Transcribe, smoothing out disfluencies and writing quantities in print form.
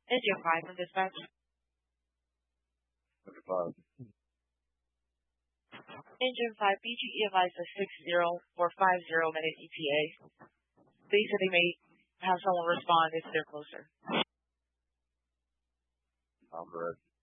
Engine 5 from dispatch. Engine 5. Engine 5, BGE advised a 60450 ETA. They said they may have someone respond if they're closer. I'm ready.